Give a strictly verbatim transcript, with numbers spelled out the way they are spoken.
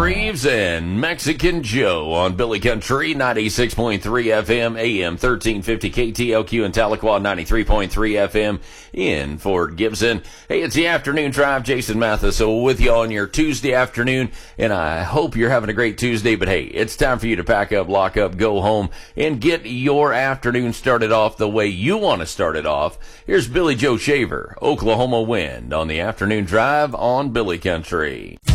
Reeves and Mexican Joe on Billy Country, ninety-six point three F M, A M thirteen fifty K T L Q in Tahlequah, ninety-three point three F M in Fort Gibson. Hey, it's the Afternoon Drive. Jason Mathis with you on your Tuesday afternoon, and I hope you're having a great Tuesday, but hey, it's time for you to pack up, lock up, go home, and get your afternoon started off the way you want to start it off. Here's Billy Joe Shaver, Oklahoma Wind on the Afternoon Drive on Billy Country.